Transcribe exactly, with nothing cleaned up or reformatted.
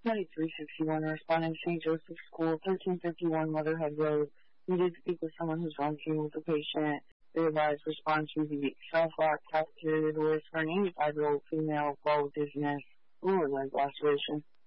three sixty-one, responding to Saint Joseph School, thirteen fifty-one Motherhead Road. Needed to speak with someone who's on scene with the patient. They advised respond to the South Rock cafeteria doors for an eighty-five-year-old female, fall with dizziness, lower leg laceration.